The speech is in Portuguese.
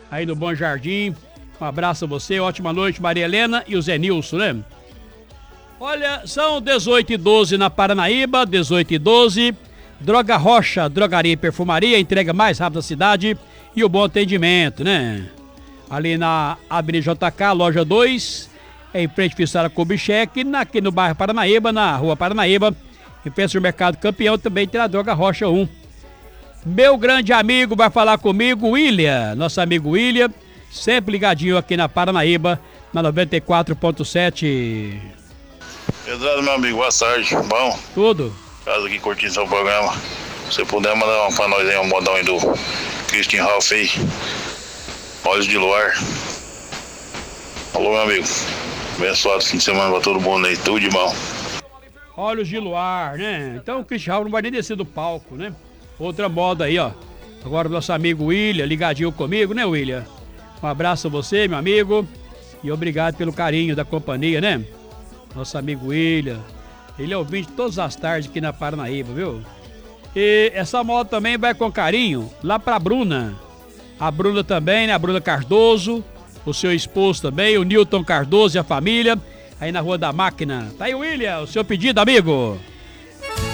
aí no Bom Jardim. Um abraço a você, ótima noite, Maria Helena e o Zé Nilson, né? Olha, são 18h12 na Paranaíba, 18h12. Droga Rocha, drogaria e perfumaria, entrega mais rápida da cidade e o bom atendimento, né? Ali na Avenida JK, loja 2, em frente à Fissara Kubitschek, aqui no bairro Paranaíba, na rua Paranaíba, em frente ao Mercado Campeão, também tem a Droga Rocha 1. Meu grande amigo vai falar comigo, William, nosso amigo William, sempre ligadinho aqui na Paranaíba, na 94.7. Eduardo, meu amigo, boa tarde, bom? Tudo? Caso aqui curtindo seu programa, se você puder mandar uma pra nós aí, um modão aí do Christian Ralph aí, Olhos de Luar. Alô, meu amigo, abençoado fim de semana pra todo mundo aí, tudo de bom. Olhos de Luar, né? Então o Christian Ralph não vai nem descer do palco, né? Outra moda aí, ó. Agora o nosso amigo William, ligadinho comigo, né, William? Um abraço a você, meu amigo, e obrigado pelo carinho da companhia, né? Nosso amigo William, ele é ouvinte todas as tardes aqui na Paranaíba, viu? E essa moto também vai com carinho lá pra Bruna. A Bruna também, né? A Bruna Cardoso, o seu esposo também, o Newton Cardoso e a família, aí na Rua da Máquina. Tá aí, William, o seu pedido, amigo?